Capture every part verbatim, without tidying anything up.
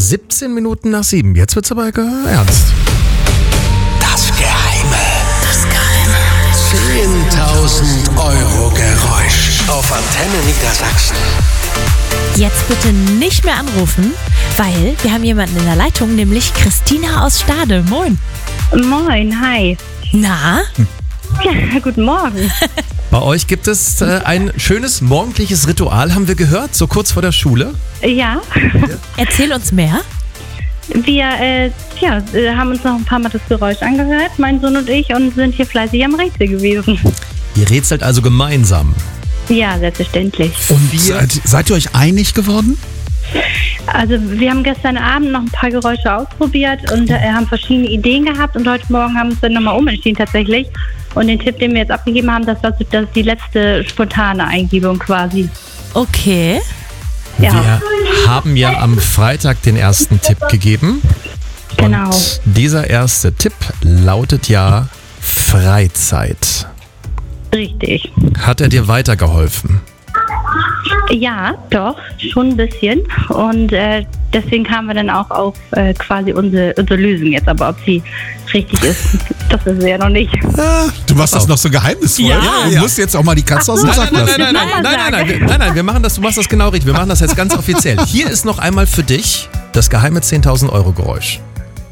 siebzehn Minuten nach sieben. Jetzt wird's aber ernst. Das Geheime. Das Geheime. zehntausend Euro Geräusch. Auf Antenne Niedersachsen. Jetzt bitte nicht mehr anrufen, weil wir haben jemanden in der Leitung, nämlich Christina aus Stade. Moin. Moin, hi. Na? Ja, guten Morgen. Bei euch gibt es äh, ein schönes morgendliches Ritual, haben wir gehört, so kurz vor der Schule. Ja, Erzähl uns mehr. wir äh, ja, äh, haben uns noch ein paar Mal das Geräusch angehört, mein Sohn und ich, und sind hier fleißig am Rätsel gewesen. Ihr rätselt also gemeinsam. Ja, selbstverständlich. Und seid, seid ihr euch einig geworden? Also wir haben gestern Abend noch ein paar Geräusche ausprobiert und äh, haben verschiedene Ideen gehabt, und heute Morgen haben wir uns dann nochmal umentschieden tatsächlich. Und den Tipp, den wir jetzt abgegeben haben, das war so, das ist die letzte spontane Eingebung quasi. Okay. Ja, Wir haben ja am Freitag den ersten Tipp gegeben. genau. Und dieser erste Tipp lautet ja Freizeit. Richtig. Hat er dir weitergeholfen? Ja, doch, schon ein bisschen. Und äh, deswegen kamen wir dann auch auf äh, quasi unsere, unsere Lösung jetzt. Aber ob sie richtig ist, das wissen wir ja noch nicht. Du machst das noch so geheimnisvoll. Ja. Du musst jetzt auch mal die Katze aus dem Ach so. Sack Nein, lassen. nein, nein, nein, nein, nein, nein, nein, nein, nein, wir machen das, du machst das genau richtig. Wir machen das jetzt ganz offiziell. Hier ist noch einmal für dich das geheime zehntausend Euro Geräusch.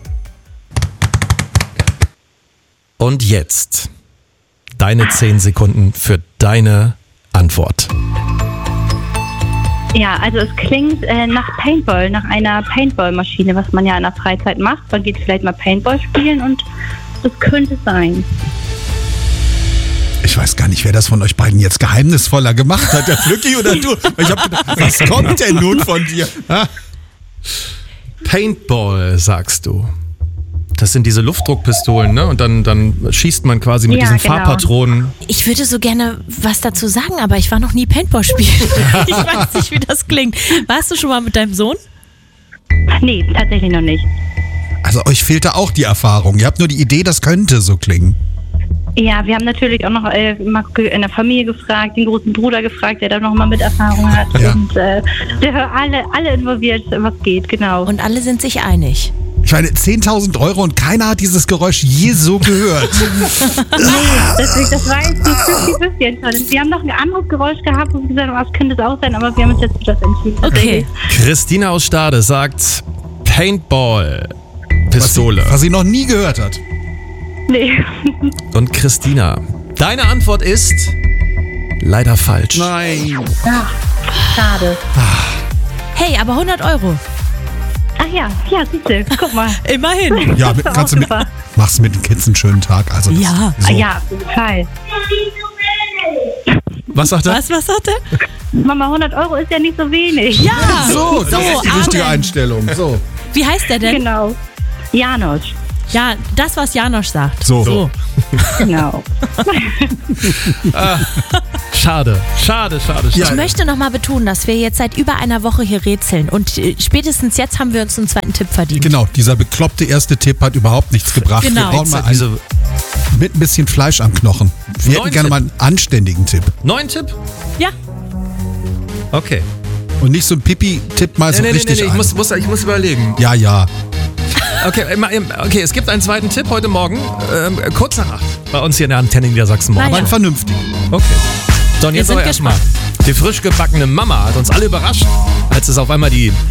Und jetzt deine zehn Sekunden für deine Antwort. Ja, also es klingt äh, nach Paintball, nach einer Paintball-Maschine, was man ja in der Freizeit macht. Man geht vielleicht mal Paintball spielen, und das könnte es sein. Ich weiß gar nicht, wer das von euch beiden jetzt geheimnisvoller gemacht hat, der Flücki oder du. Ich hab gedacht, was kommt denn nun von dir? Ah, Paintball, sagst du. Das sind diese Luftdruckpistolen, ne? Und dann, dann schießt man quasi mit Ja, diesen genau. Farbpatronen. Ich würde so gerne was dazu sagen, aber ich war noch nie Paintball spielen. Ich weiß nicht, wie das klingt. Warst du schon mal mit deinem Sohn? Nee, tatsächlich noch nicht. Also euch fehlt da auch die Erfahrung. Ihr habt nur die Idee, das könnte so klingen. Ja, wir haben natürlich auch noch äh, mal in der Familie gefragt, den großen Bruder gefragt, der da noch mal mit Erfahrung hat. Ja. Und äh, der hat alle, alle involviert, was geht, genau. Und alle sind sich einig. Ich meine, zehntausend Euro und keiner hat dieses Geräusch je so gehört. Deswegen, das war jetzt die fünfzig fünfzig Entscheidung. Wir haben noch ein anderes Geräusch gehabt, wo wir gesagt haben, was könnte es auch sein, aber wir haben uns jetzt für das entschieden. Okay. Christina aus Stade sagt Paintball. Pistole. Was sie, was sie noch nie gehört hat. Nee. Und Christina, deine Antwort ist leider falsch. Nein. Ach, schade. Hey, aber hundert Euro. Ach ja, ja, siehste, guck mal. Immerhin. Ja, mit, Das ist kannst du mit, auch super. machst du mit den Kids einen schönen Tag. Also das, Ja. So. Ah, ja, auf jeden Fall. Was sagt er? Was, was sagt er? Mama, hundert Euro ist ja nicht so wenig. Ja. So, das ist die richtige Amen. Einstellung. So. Wie heißt der denn? Genau. Janosch, Ja, das, was Janosch sagt. So. So. genau. Schade, schade, schade, schade. Ich möchte nochmal betonen, dass wir jetzt seit über einer Woche hier rätseln. Und äh, spätestens jetzt haben wir uns einen zweiten Tipp verdient. Genau, dieser bekloppte erste Tipp hat überhaupt nichts gebracht. Genau. Wir brauchen mal einen Diese mit ein bisschen Fleisch am Knochen. Wir Neun hätten gerne Tipp. mal einen anständigen Tipp. neuen Tipp? Ja. Okay. Und nicht so ein Pipi-Tipp mal so Nee, nee, nee, richtig nee, ich ein. muss, muss, ich muss überlegen. Ja, ja. Okay, immer- immer- okay, es gibt einen zweiten Tipp heute Morgen, ähm, kurz nach acht, bei uns hier in der Antenne Niedersachsen morgen. Na Aber ja. einen vernünftigen. Okay. So, und jetzt sind aber erstmal. Die frisch gebackene Mama hat uns alle überrascht, als es auf einmal die